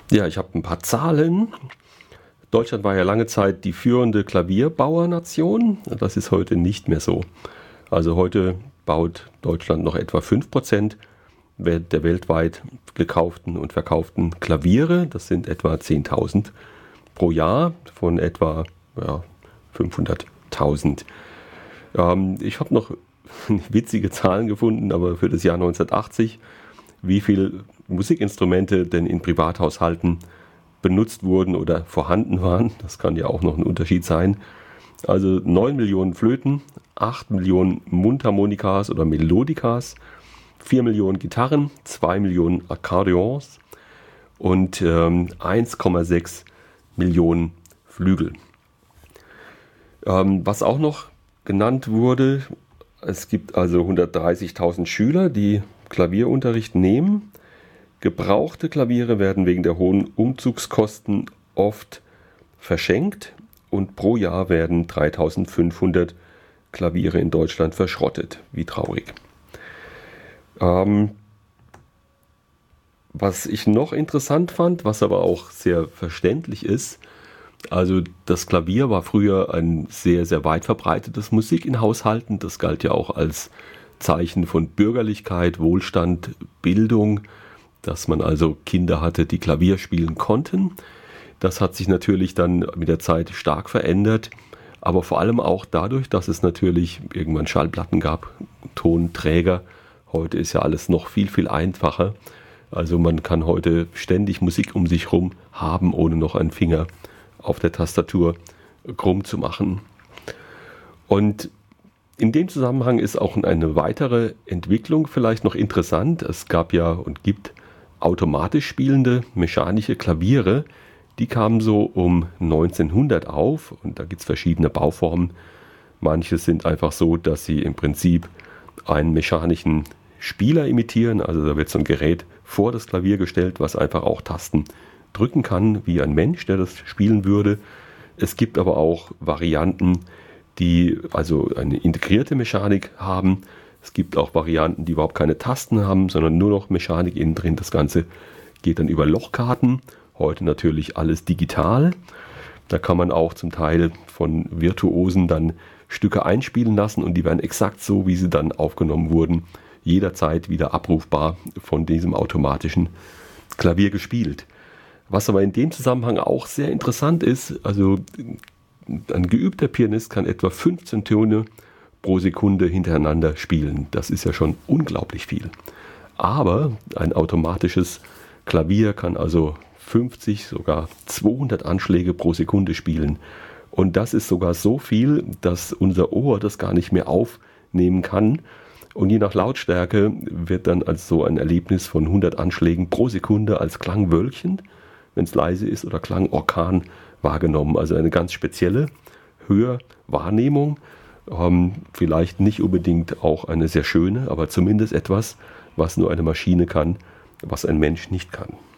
Ja, ich habe ein paar Zahlen. Deutschland war ja lange Zeit die führende Klavierbauernation. Das ist heute nicht mehr so. Also heute baut Deutschland noch etwa 5% der weltweit gekauften und verkauften Klaviere. Das sind etwa 10.000 pro Jahr von etwa 500.000. Ich habe noch witzige Zahlen gefunden, aber für das Jahr 1980, wie viele Musikinstrumente denn in Privathaushalten benutzt wurden oder vorhanden waren. Das kann ja auch noch ein Unterschied sein. Also 9 Millionen Flöten, 8 Millionen Mundharmonikas oder Melodikas, 4 Millionen Gitarren, 2 Millionen Akkordeons und 1,6 Millionen Flügel. Was auch noch genannt wurde, es gibt also 130.000 Schüler, die Klavierunterricht nehmen. Gebrauchte Klaviere werden wegen der hohen Umzugskosten oft verschenkt und pro Jahr werden 3.500 Klaviere in Deutschland verschrottet. Wie traurig. Was ich noch interessant fand, was aber auch sehr verständlich ist, also das Klavier war früher ein sehr, sehr weit verbreitetes Musik in Haushalten. Das galt ja auch als Zeichen von Bürgerlichkeit, Wohlstand, Bildung, dass man also Kinder hatte, die Klavier spielen konnten. Das hat sich natürlich dann mit der Zeit stark verändert, aber vor allem auch dadurch, dass es natürlich irgendwann Schallplatten gab, Tonträger. Heute ist ja alles noch viel, viel einfacher. Also man kann heute ständig Musik um sich herum haben, ohne noch einen Finger auf der Tastatur krumm zu machen. Und in dem Zusammenhang ist auch eine weitere Entwicklung vielleicht noch interessant. Es gab ja und gibt automatisch spielende mechanische Klaviere. Die kamen so um 1900 auf und da gibt es verschiedene Bauformen. Manche sind einfach so, dass sie im Prinzip einen mechanischen Spieler imitieren. Also da wird so ein Gerät vor das Klavier gestellt, was einfach auch Tasten drücken kann, wie ein Mensch, der das spielen würde. Es gibt aber auch Varianten, die also eine integrierte Mechanik haben. Es gibt auch Varianten, die überhaupt keine Tasten haben, sondern nur noch Mechanik innen drin. Das Ganze geht dann über Lochkarten. Heute natürlich alles digital. Da kann man auch zum Teil von Virtuosen dann Stücke einspielen lassen und die werden exakt so, wie sie dann aufgenommen wurden, jederzeit wieder abrufbar von diesem automatischen Klavier gespielt. Was aber in dem Zusammenhang auch sehr interessant ist, also ein geübter Pianist kann etwa 15 Töne pro Sekunde hintereinander spielen. Das ist ja schon unglaublich viel. Aber ein automatisches Klavier kann also 50, sogar 200 Anschläge pro Sekunde spielen. Und das ist sogar so viel, dass unser Ohr das gar nicht mehr aufnehmen kann. Und je nach Lautstärke wird dann also so ein Erlebnis von 100 Anschlägen pro Sekunde als Klangwölkchen, wenn es leise ist, oder Klangorkan wahrgenommen. Also eine ganz spezielle Hörwahrnehmung. Vielleicht nicht unbedingt auch eine sehr schöne, aber zumindest etwas, was nur eine Maschine kann, was ein Mensch nicht kann.